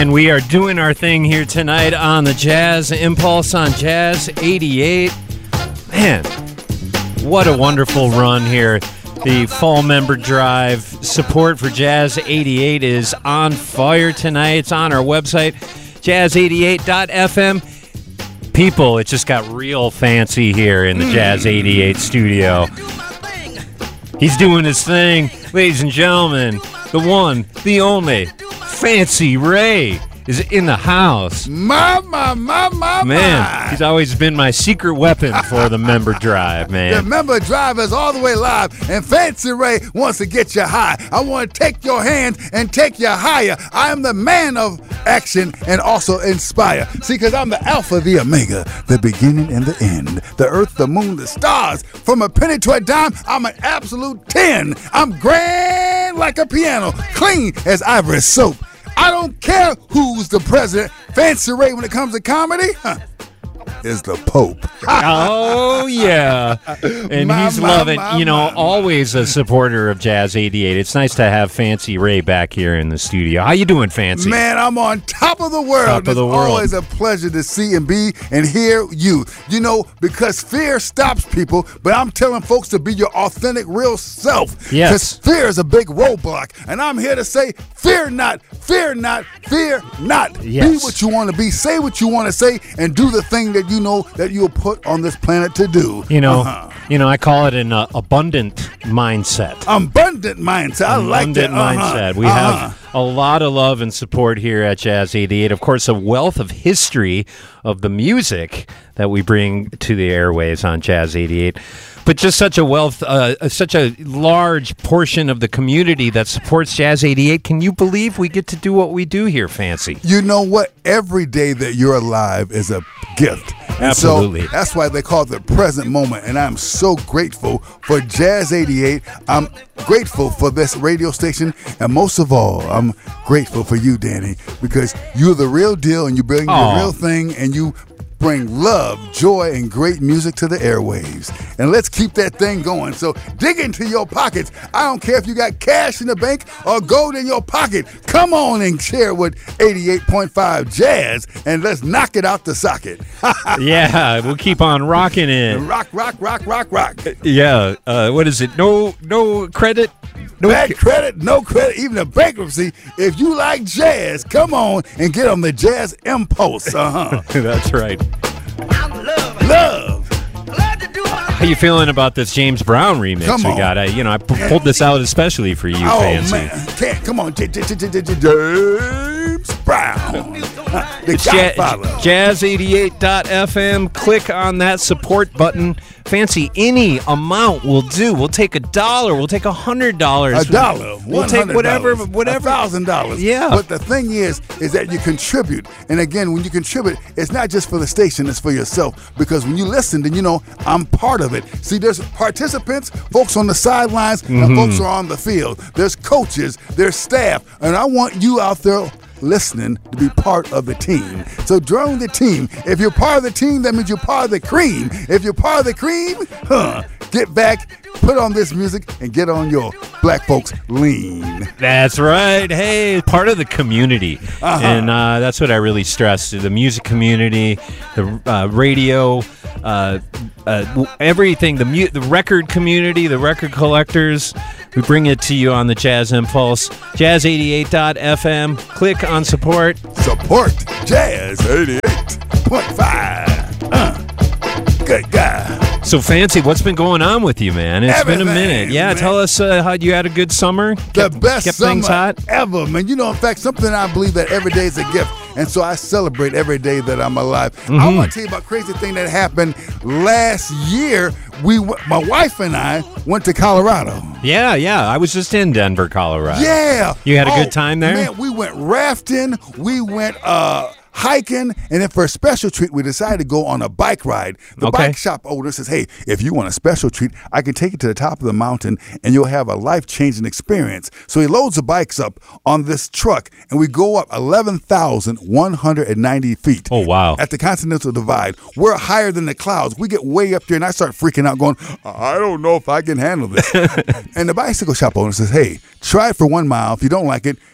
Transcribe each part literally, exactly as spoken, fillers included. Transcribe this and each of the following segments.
And we are doing our thing here tonight on the Jazz Impulse on Jazz eighty-eight. Man, what a wonderful run here. The fall member drive support for Jazz eighty-eight is on fire tonight. It's on our website, jazz eighty-eight dot f m. People, it just got real fancy here in the Jazz eighty-eight studio. He's doing his thing. Ladies and gentlemen, the one, the only, Fancy Ray is in the house. My, my, my, my, Man, my. he's always been my secret weapon for the member drive, man. The member drive is all the way live, and Fancy Ray wants to get you high. I want to take your hand and take you higher. I am the man of action and also inspire. See, because I'm the alpha, the omega, the beginning and the end, the earth, the moon, the stars. From a penny to a dime, I'm an absolute ten. I'm grand like a piano, clean as ivory soap. I don't care who's the president. Fancy Ray, when it comes to comedy, huh, is the Pope. Oh, yeah. And My, he's my, loving, my, you know, my, my. always a supporter of Jazz eighty-eight. It's nice to have Fancy Ray back here in the studio. How you doing, Fancy? Man, I'm on top of the world. Top of It's the world. always a pleasure to see and be and hear you. You know, because fear stops people, but I'm telling folks to be your authentic, real self. Yes. Because fear is a big roadblock. And I'm here to say, fear not, fear not, fear not. Yes. Be what you want to be, say what you want to say, and do the thing that you know that you'll put on this planet to do. You know, Uh-huh. you know, I call it an uh, abundant mindset. Abundant mindset. I like that. Abundant Uh-huh. mindset. We Uh-huh. have a lot of love and support here at Jazz eighty-eight. Of course, a wealth of history of the music that we bring to the airwaves on Jazz eighty-eight. But just such a wealth, uh, such a large portion of the community that supports Jazz eighty-eight. Can you believe we get to do what we do here, Fancy? You know what? Every day that you're alive is a gift. And Absolutely. So that's why they call it the present moment. And I'm so grateful for Jazz eighty-eight. I'm grateful for this radio station. And most of all, I'm grateful for you, Danny, because you're the real deal and you bring Aw. the real thing and you bring love, joy, and great music to the airwaves. And let's keep that thing going. So dig into your pockets. I don't care if you got cash in the bank or gold in your pocket. Come on and share with eighty-eight point five Jazz, and let's knock it out the socket. Yeah, we'll keep on rocking it. Rock, rock, rock, rock, rock. Yeah, uh, what is it? No, no credit. No Bad ca- credit, no credit, even a bankruptcy. If you like jazz, come on and get on the Jazz Impulse. Uh-huh. That's right. Love. How you feeling about this James Brown remix Come we on. got? I, you know, I p- pulled this out especially for you, Oh, Fancy. man. Can't, come on, J- J- J- J- J- James Brown. Uh, the It's ja- Godfather. jazz eighty-eight dot f m. Click on that support button. Fancy, any amount will do. We'll take a dollar. We'll take a hundred dollars. A dollar. We'll take whatever, whatever. A thousand dollars. Yeah. But the thing is, is that you contribute. And again, when you contribute, it's not just for the station, it's for yourself. Because when you listen, then you know I'm part of it. See, there's participants, folks on the sidelines, Mm-hmm. and folks are on the field. There's coaches, there's staff. And I want you out there listening to be part of the team. So join the team. If you're part of the team, that means you're part of the cream. If you're part of the cream, huh, get back, put on this music, and get on your black folks lean. That's right. Hey, part of the community. Uh-huh. And uh, that's what I really stress. The music community, the uh, radio, uh, uh, w- everything, the, mu- the record community, the record collectors. We bring it to you on the Jazz Impulse. jazz eighty-eight dot f m. Click on support. Support Jazz eighty-eight point five. Uh, good guy. So, Fancy, what's been going on with you, man? It's been a Everything, minute. Yeah, man. tell us uh, how you had a good summer. The Kept- best kept summer things hot. ever, man. You know, in fact, something I believe that every day is a gift. And so I celebrate every day that I'm alive. Mm-hmm. I want to tell you about a crazy thing that happened last year. We, w- my wife and I went to Colorado. Yeah, yeah. I was just in Denver, Colorado. Yeah. You had a Oh, good time there? Man, we went rafting. We went uh, hiking. And then for a special treat, we decided to go on a bike ride. The Okay. bike shop owner says, hey, if you want a special treat, I can take you to the top of the mountain and you'll have a life-changing experience. So he loads the bikes up on this truck and we go up eleven thousand one hundred ninety feet. Oh, wow. At the Continental Divide. We're higher than the clouds. We get way up there and I start freaking out going, I don't know if I can handle this. And the bicycle shop owner says, hey, try it for one mile. If you don't like it,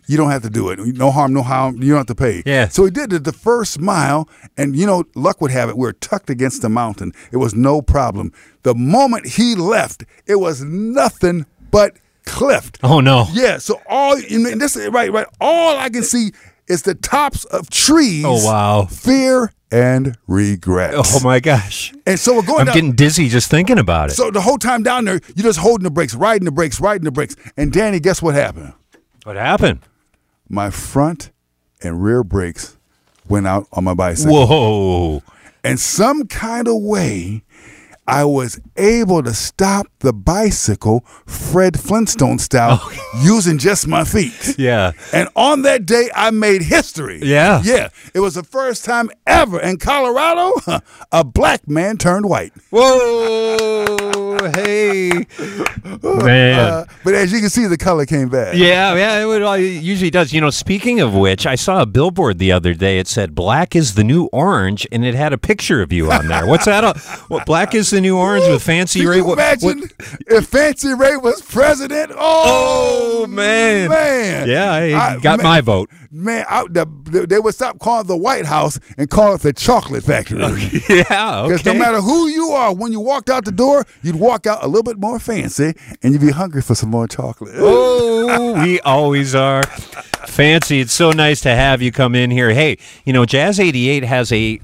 you don't have to do it. No harm, no harm. You don't have to pay. Yeah. So he did it the first mile, and, you know, luck would have it, we were tucked against the mountain. It was no problem. The moment he left, it was nothing but cliff. Oh, no. Yeah, so all, and this is right, right, all I can see is the tops of trees. Oh, wow. Fear and regret. Oh, my gosh. And so we're going I'm down. getting dizzy just thinking about it. So the whole time down there, you're just holding the brakes, riding the brakes, riding the brakes. And Danny, guess what happened? What happened? My front and rear brakes went out on my bicycle. Whoa. And some kind of way, I was able to stop the bicycle Fred Flintstone style Oh. using just my feet. Yeah. And on that day, I made history. Yeah. Yeah. It was the first time ever in Colorado a black man turned white. Whoa. Hey. Man. Uh, but as you can see, the color came back. Yeah, yeah, it, would, it usually does. You know, speaking of which, I saw a billboard the other day. It said, black is the new orange, and it had a picture of you on there. What's that? What, black is the new orange with Fancy Can Ray? you What, imagine what- if Fancy Ray was president? Oh, Oh, man. man. Yeah, I, I- got man, my vote. Man, I, the, the, they would stop calling it the White House and call it the Chocolate Factory. Yeah, Because okay. no matter who you are, when you walked out the door, you'd walk out a little bit more fancy, and you'd be hungry for some more chocolate. Oh, we always are. Fancy, it's so nice to have you come in here. Hey, you know, Jazz eighty-eight has a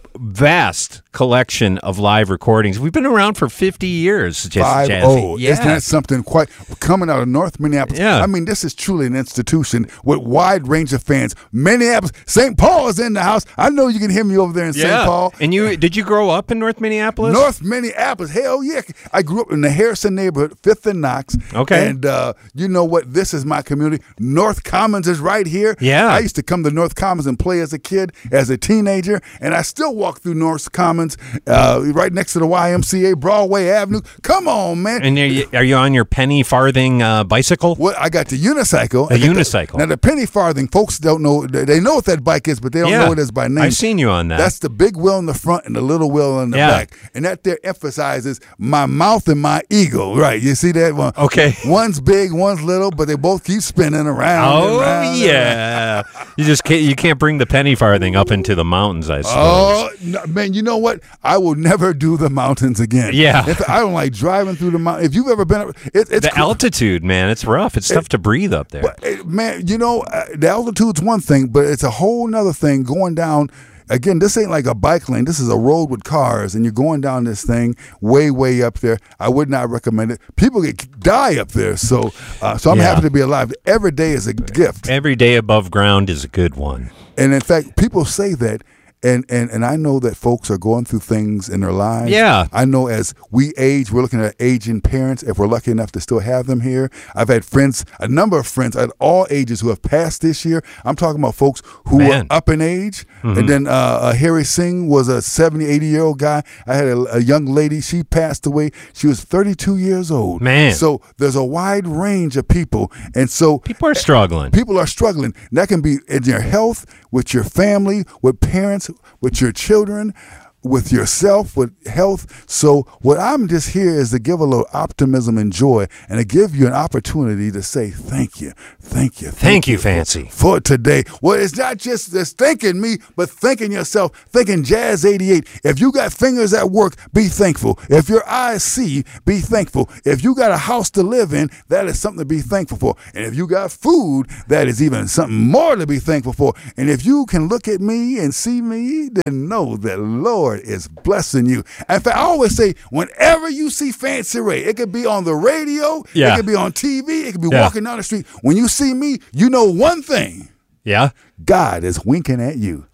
vast collection of live recordings. We've been around for fifty years. Jazz, Five Jazz oh, yeah. isn't that something quite coming out of North Minneapolis? Yeah. I mean, this is truly an institution with wide range of fans. Minneapolis, Saint Paul is in the house. I know you can hear me over there in Yeah. Saint Paul. And you did you grow up in North Minneapolis? North Minneapolis, hell yeah! I grew up in the Harrison neighborhood, Fifth and Knox. Okay. and uh, you know what? This is my community. North Commons is right here. Yeah. I used to come to North Commons and play as a kid, as a teenager, and I still walk through North Commons, uh, right next to the Y M C A, Broadway Avenue. Come on, man! And are you, are you on your penny farthing uh, bicycle? Well, I got the unicycle. A I got the- unicycle. now the penny farthing, folks don't know. They they know what that bike is, but they don't Yeah. know it as by name. I've seen you on that. That's the big wheel in the front and the little wheel in the Yeah. back, and that there emphasizes my mouth and my ego. Right? You see that one? Okay. One's big, one's little, but they both keep spinning around. and Oh round and round. yeah, you just can't, you can't bring the penny farthing up into the mountains, I suppose. Oh no, man! You know what? I will never do the mountains again. Yeah. If, I don't like driving through the mountain. If you've ever been, it, it's the cool. altitude, man, it's rough. It's tough to breathe up there. But, eh, man, you know, uh, the altitude's one thing, but it's a whole nother thing going down. Again, this ain't like a bike lane. This is a road with cars, and you're going down this thing way, way up there. I would not recommend it. People get die up there, so uh, so I'm Yeah. happy to be alive. Every day is a gift, Every day above ground is a good one. and in fact, people say that. And, and and I know that folks are going through things in their lives. Yeah. I know as we age, we're looking at aging parents, if we're lucky enough to still have them here. I've had friends, a number of friends at all ages who have passed this year. I'm talking about folks who Man. are up in age. Mm-hmm. And then uh, uh, Harry Singh was a seventy, eighty-year-old guy. I had a, a young lady. She passed away. She was thirty-two years old. Man. So there's a wide range of people. And so People are struggling. people are struggling. That can be in your health, with your family, with parents, with your children, with yourself, with health. So what I'm just here is to give a little optimism and joy, and to give you an opportunity to say thank you, thank you, Thank you, Fancy. for today. Well, it's not just just thanking me, but thanking yourself, thanking Jazz eighty-eight. If you got fingers at work, be thankful. If your eyes see, be thankful. If you got a house to live in, that is something to be thankful for. And if you got food, that is even something more to be thankful for. And if you can look at me and see me, then know that Lord is blessing you. In fact, I always say, whenever you see Fancy Ray, it could be on the radio, Yeah. it could be on T V, it could be Yeah. walking down the street. When you see me, you know one thing. Yeah? God is winking at you.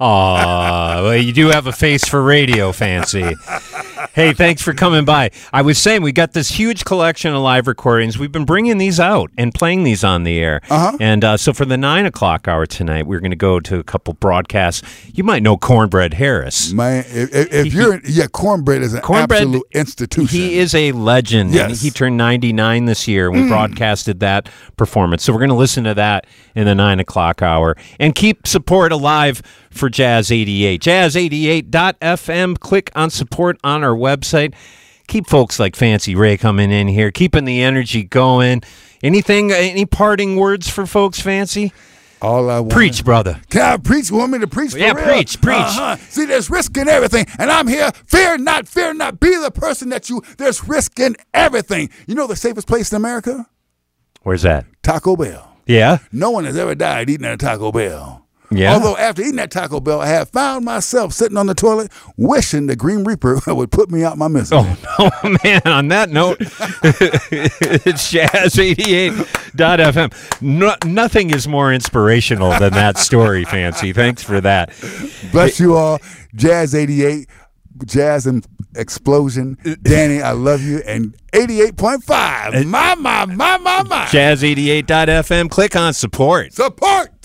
Aw, well, you do have a face for radio, Fancy. Hey, thanks for coming by. I was saying we got this huge collection of live recordings. We've been bringing these out and playing these on the air. Uh-huh. And uh, so for the nine o'clock hour tonight, we're going to go to a couple broadcasts. You might know Cornbread Harris. Man, if, if, if you're, yeah, Cornbread is an Cornbread, absolute institution. He is a legend. Yes. And he turned ninety-nine this year. We broadcasted that performance. So we're going to listen to that in the nine o'clock hour and keep support alive for Jazz eighty-eight. jazz eighty-eight dot f m. Click on support on our website. Keep folks like Fancy Ray coming in here, keeping the energy going. Anything, any parting words for folks, Fancy? All I want. Preach, brother. Can I preach? You want me to preach for Yeah, real? preach, preach. Uh-huh. See, there's risk in everything, and I'm here. Fear not, fear not. Be the person that you. There's risk in everything. You know the safest place in America? Where's that? Taco Bell. Yeah? No one has ever died eating at a Taco Bell. Yeah. Although after eating that Taco Bell, I have found myself sitting on the toilet wishing the Green Reaper would put me out my misery. Oh, no, man. On that note, it's Jazz eighty-eight dot F M. No, nothing is more inspirational than that story, Fancy. Thanks for that. Bless you all. Jazz eighty-eight, Jazz and Explosion. Danny, I love you. And eighty-eight point five. My, my, my, my, my. Jazz eighty-eight dot F M. Click on support. Support.